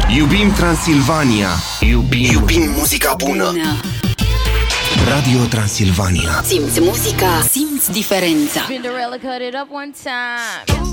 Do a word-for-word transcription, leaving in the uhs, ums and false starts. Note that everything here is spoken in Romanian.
Iubim Transilvania. Iubim, Iubim muzica bună. bună. Radio Transilvania. Simți muzica, simți diferența. Cinderella cut it up one time.